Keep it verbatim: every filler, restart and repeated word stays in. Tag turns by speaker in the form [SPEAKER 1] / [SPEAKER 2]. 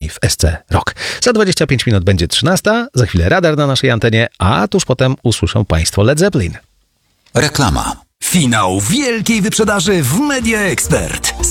[SPEAKER 1] w S C Rock. Za dwadzieścia pięć minut będzie trzynasta, za chwilę radar na naszej antenie, a tuż potem usłyszą Państwo Led Zeppelin.
[SPEAKER 2] Reklama.
[SPEAKER 3] Finał wielkiej wyprzedaży w Media Expert.